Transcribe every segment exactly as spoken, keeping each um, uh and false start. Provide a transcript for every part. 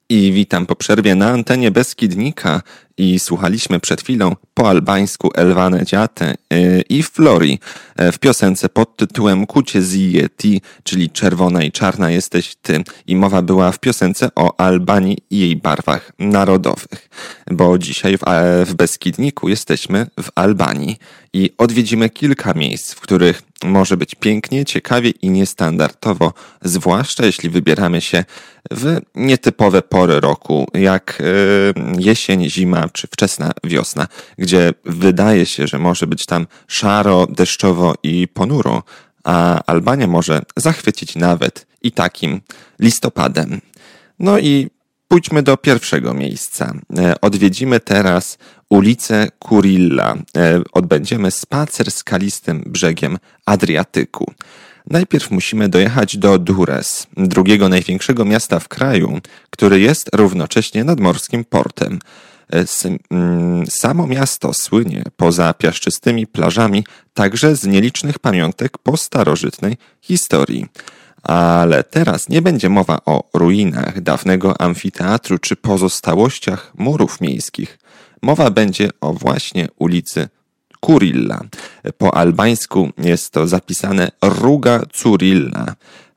I witam po przerwie na antenie Beskidnika i słuchaliśmy przed chwilą po albańsku Elvane Gjate i Flori w piosence pod tytułem Kucie zije ti, czyli czerwona i czarna jesteś ty. I mowa była w piosence o Albanii i jej barwach narodowych. Bo dzisiaj w, w Beskidniku jesteśmy w Albanii i odwiedzimy kilka miejsc, w których może być pięknie, ciekawie i niestandardowo, zwłaszcza jeśli wybieramy się w nietypowe pory roku, jak jesień, zima czy wczesna wiosna, gdzie wydaje się, że może być tam szaro, deszczowo i ponuro, a Albania może zachwycić nawet i takim listopadem. No i pójdźmy do pierwszego miejsca. Odwiedzimy teraz ulicę Kurilla. Odbędziemy spacer skalistym brzegiem Adriatyku. Najpierw musimy dojechać do Durrës, drugiego największego miasta w kraju, który jest równocześnie nadmorskim portem. Samo miasto słynie poza piaszczystymi plażami także z nielicznych pamiątek po starożytnej historii. Ale teraz nie będzie mowa o ruinach dawnego amfiteatru czy pozostałościach murów miejskich. Mowa będzie o właśnie ulicy Kurilla. Po albańsku jest to zapisane Rruga Curilla.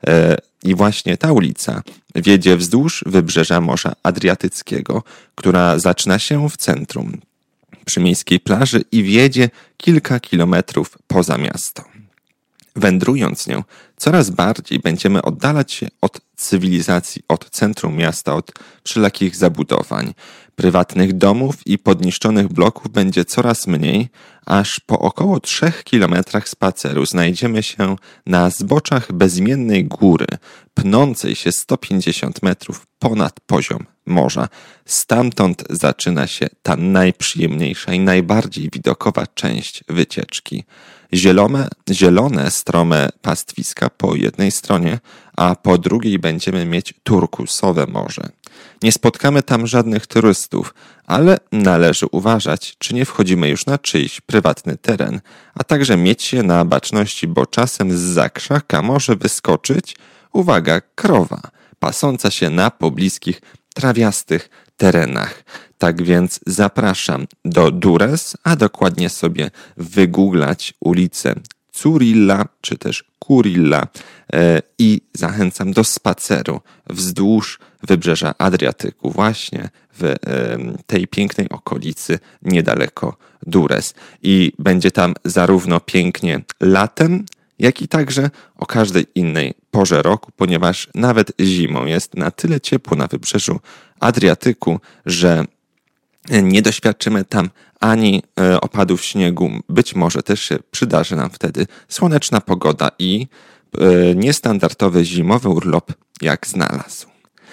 I właśnie ta ulica wiedzie wzdłuż wybrzeża Morza Adriatyckiego, która zaczyna się w centrum przy miejskiej plaży i wiedzie kilka kilometrów poza miasto. Wędrując nią, coraz bardziej będziemy oddalać się od cywilizacji, od centrum miasta, od wszelakich zabudowań. Prywatnych domów i podniszczonych bloków będzie coraz mniej, aż po około trzech kilometrach spaceru znajdziemy się na zboczach bezimiennej góry, pnącej się sto pięćdziesiąt metrów ponad poziom morza. Stamtąd zaczyna się ta najprzyjemniejsza i najbardziej widokowa część wycieczki. Zielone, zielone, strome pastwiska po jednej stronie, a po drugiej będziemy mieć turkusowe morze. Nie spotkamy tam żadnych turystów, ale należy uważać, czy nie wchodzimy już na czyjś prywatny teren, a także mieć się na baczności, bo czasem zza krzaka może wyskoczyć, uwaga, krowa, pasąca się na pobliskich, trawiastych terenach. Tak więc zapraszam do Durrës, a dokładnie sobie wygooglać ulicę Curilla, czy też Kurilla e, i zachęcam do spaceru wzdłuż wybrzeża Adriatyku, właśnie w e, tej pięknej okolicy niedaleko Durrës. I będzie tam zarówno pięknie latem, jak i także o każdej innej porze roku, ponieważ nawet zimą jest na tyle ciepło na wybrzeżu Adriatyku, że nie doświadczymy tam ani opadów śniegu. Być może też się przydarzy nam wtedy słoneczna pogoda i niestandardowy zimowy urlop jak znalazł.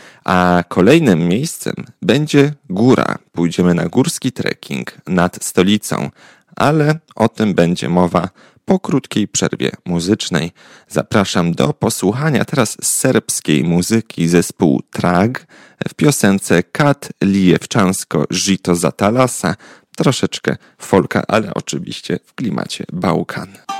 A kolejnym miejscem będzie góra. Pójdziemy na górski trekking nad stolicą, ale o tym będzie mowa po krótkiej przerwie muzycznej. Zapraszam do posłuchania teraz serbskiej muzyki zespół Trag w piosence Kad Lijevčansko Žito za talasa, troszeczkę folka, ale oczywiście w klimacie Bałkan.